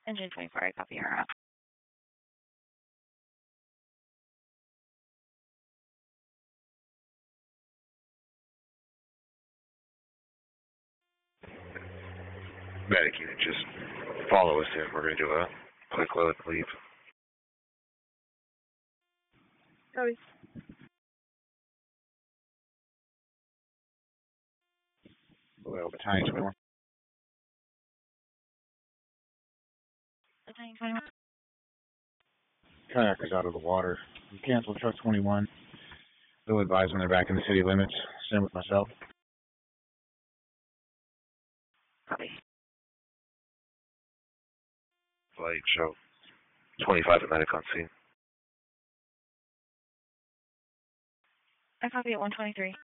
Engine 24, I copy her. Medic unit, just follow us in. We're going to do a quick load and leave. Copy. Well, Battalion 21. Battalion 21. Kayakers out of the water. You cancel truck 21. They'll advise when they're back in the city limits. Same with myself. Copy. Flight show 25 at medic on scene. I copy at 123.